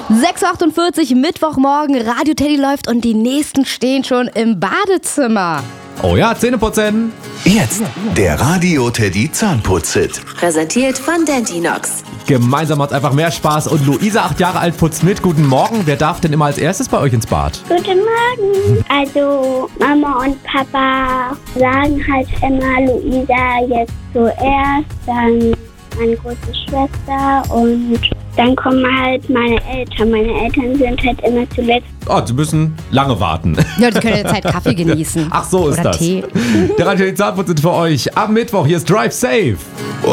6:48 Uhr, Mittwochmorgen, Radio Teddy läuft und die nächsten stehen schon im Badezimmer. Oh ja, Zähne putzen. Jetzt der Radio Teddy Zahnputz-Hit. Präsentiert von Dentinox. Gemeinsam macht's einfach mehr Spaß und Luisa, 8 Jahre alt, putzt mit. Guten Morgen. Wer darf denn immer als erstes bei euch ins Bad? Guten Morgen. Also Mama und Papa sagen halt immer Luisa jetzt zuerst, dann meine große Schwester und dann kommen halt meine Eltern. Meine Eltern sind halt immer zuletzt. Oh, sie müssen lange warten. Ja, die können jetzt halt Kaffee genießen. Ach so ist Oder das. Tee. Der Radio Teddy Zahnputz für euch am Mittwoch. Hier ist Drive Safe.